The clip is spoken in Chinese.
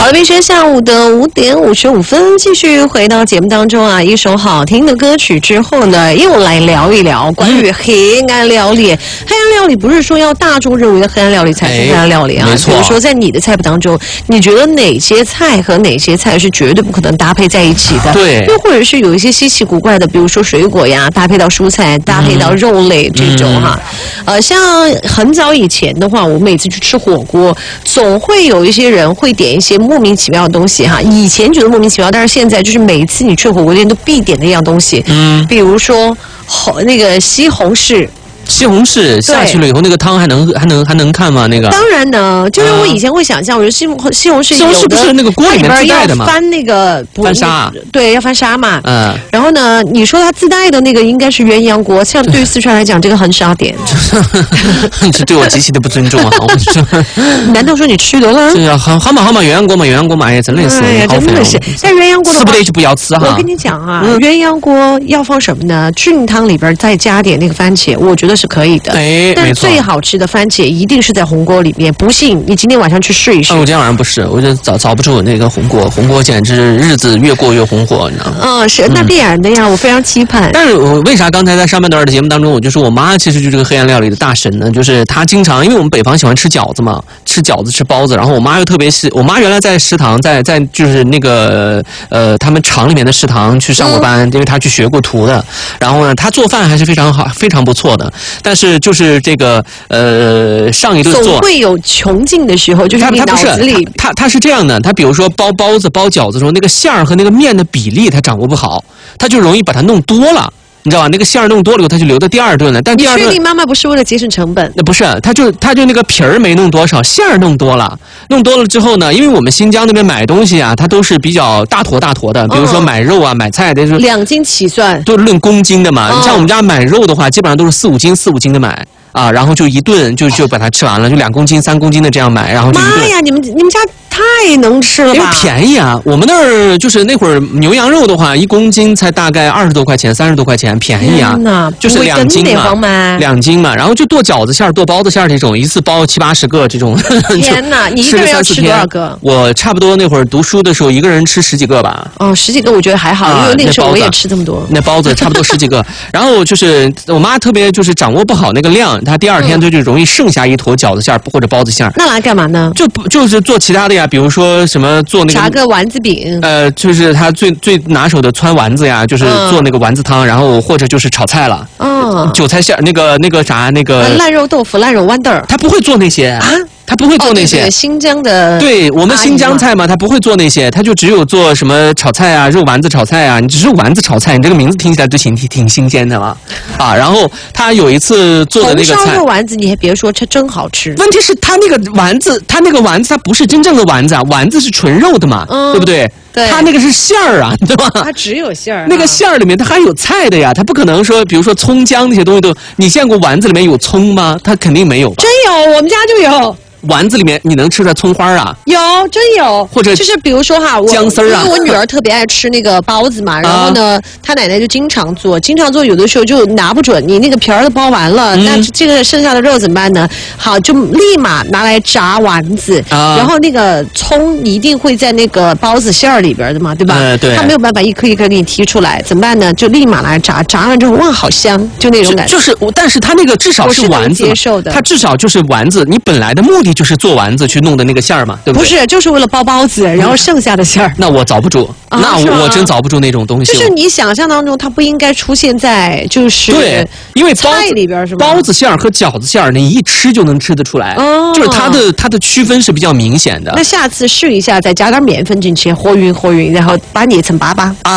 了，明天下午的5点55分，继续回到节目当中啊，一首好听的歌曲之后呢，又来聊一聊关于黑暗料理。黑暗料理不是说要大众认为的黑暗料理才是黑暗料理啊， 没错。 比如说在你的菜谱当中，你觉得哪些菜和哪些菜是绝对不可能搭配在一起的？ 对， 又或者是有一些稀奇古怪的，比如说水果呀，搭配到蔬菜，搭配到肉类这种哈。像很早以前的话，我每次去吃火锅，总会有一些人会点一些莫名其妙的东西哈。以前觉得莫名其妙，但是现在就是每一次你去火锅店都必点的一样东西。比如说那个西红柿。 西红柿下去了以后，那个汤还能看吗？那个当然呢，就是我以前会想象，我觉得西红柿有的不是那个锅里面自带的吗？ 要翻那个翻沙， 对，要翻沙嘛。然后呢，你说它自带的那个应该是鸳鸯锅，像对于四川来讲，这个很少点。 这对我极其的不尊重啊！我说， 难道说你吃得了？ 是啊，好嘛，鸳鸯锅嘛，哎，真的是， 真的是。但鸳鸯锅吃不得就不要吃哈。 我跟你讲啊，鸳鸯锅要放什么呢？菌汤里边再加点那个番茄，我觉得是可以的。但最好吃的番茄一定是在红锅里面，不信你今天晚上去试一试。 我今天晚上不是，我就找不出那个红锅简直日子越过越红火，你知道吗？ 是那必然的呀，我非常期盼。 但是我为啥刚才在上半段的节目当中，我就说我妈其实就是这个黑暗料理的大神呢？就是她经常，因为我们北方喜欢吃饺子嘛，吃饺子吃包子，然后我妈又特别是，我妈原来在食堂，在就是那个他们厂里面的食堂去上过班，因为她去学过徒的。然后呢，她做饭还是非常好，非常不错的。但是就是这个上一顿做总会有穷尽的时候，就是你脑子里他是这样的，他比如说包包子包饺子的时候，那个馅儿和那个面的比例他掌握不好，他就容易把它弄多了。你知道吧？那个馅儿弄多了以后，他就留到第二顿了。但第二顿， 你确定妈妈不是为了节省成本？ 那不是，他就那个皮儿没弄多少，馅儿弄多了。弄多了之后呢，因为我们新疆那边买东西啊，它都是比较大坨的，比如说买肉啊、买菜的，就是 2斤起算， 都是论公斤的嘛。你像我们家买肉的话，基本上都是4、5斤的买。然后就一顿就把它吃完了，就2公斤、3公斤的这样买，然后就一顿。 妈呀，你们家太能吃了吧？ 因为便宜啊，我们那儿就是那会儿牛羊肉的话，1公斤才大概20多块钱、30多块钱，便宜啊，就是2斤嘛，2斤嘛，然后就剁饺子馅儿、剁包子馅儿这种，一次包70、80个这种。 天哪，你一个人要吃多少个？ 我差不多那会儿读书的时候，一个人吃10几个吧。 10几个我觉得还好，因为那个时候我也吃这么多。 那包子差不多10几个，然后就是我妈特别就是掌握不好那个量。他第二天就容易剩下一坨饺子馅儿或者包子馅儿， 那拿来干嘛呢？ 就是做其他的呀，比如说什么做那个炸个丸子饼， 就是他最拿手的汆丸子呀，就是做那个丸子汤，然后或者就是炒菜了，韭菜馅儿那个啥那个烂肉豆腐、烂肉豌豆， 他不会做那些啊。他不会做那些， 对新疆的， 对我们新疆菜嘛，他不会做那些，他就只有做什么炒菜啊、肉丸子炒菜啊。你只是丸子炒菜，你这个名字听起来就挺新鲜的嘛，然后他有一次做的那个菜， 红烧肉丸子，你还别说，它真好吃。 问题是他那个丸子，它不是真正的丸子啊，丸子是纯肉的嘛，对不对？ 对， 它那个是馅儿啊，对吧？ 它只有馅儿， 那个馅儿里面它还有菜的呀，它不可能说，比如说葱姜那些东西都，你见过丸子里面有葱吗？它肯定没有吧。 真有，我们家就有。 丸子里面你能吃出来葱花啊？ 有，真有。 或者就是比如说哈， 姜丝啊， 因为我女儿特别爱吃那个包子嘛，然后呢，她奶奶就经常做，有的时候就拿不准，你那个皮儿都包完了，那这个剩下的肉怎么办呢？好，就立马拿来炸丸子，然后那个葱一定会在那个包子馅儿里边的嘛，对吧？ 对。 她没有办法一颗一颗给你提出来，怎么办呢？就立马来炸，炸完之后哇，好香，就那种感觉。 就是，但是它那个至少是丸子， 接受的。 它至少就是丸子，你本来的目的就是做丸子去弄的那个馅儿嘛，对不对？ 不是，就是为了包包子，然后剩下的馅儿。 那我找不住，那我真找不住那种东西。 就是你想象当中，它不应该出现在就是对，因为菜里边是吧？ 包子馅儿和饺子馅儿，你一吃就能吃得出来，就是它的区分是比较明显的。 那下次试一下，再加点面粉进去，和匀，然后把捏成粑粑。